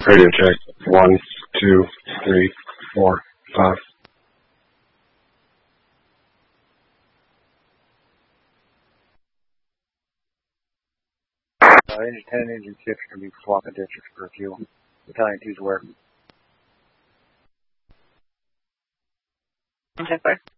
Radio check. 1, 2, 3, 4, 5. Engine 10 and Engine 6 can be swapping ditches for fuel. Battalion 2's where? Okay, bye.